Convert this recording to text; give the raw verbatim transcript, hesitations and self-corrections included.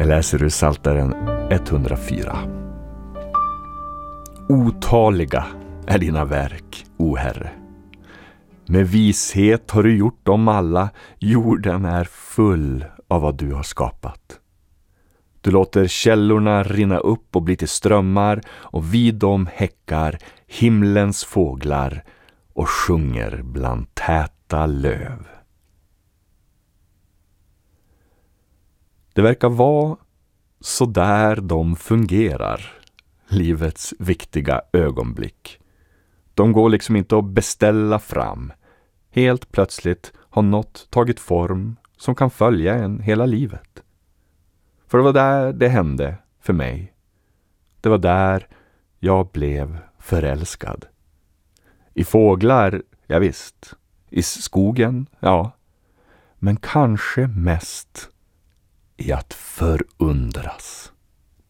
Jag läser ur Psaltaren etthundrafyra. Otaliga är dina verk, o Herre. Med vishet har du gjort dem alla. Jorden är full av vad du har skapat. Du låter källorna rinna upp och bli till strömmar, och vid dem häckar himlens fåglar och sjunger bland täta löv. Det verkar vara så där de fungerar, livets viktiga ögonblick. De går liksom inte att beställa fram. Helt plötsligt har något tagit form som kan följa en hela livet. För det var där det hände för mig. Det var där jag blev förälskad. I fåglar, ja visst. I skogen, ja. Men kanske mest i att förundras.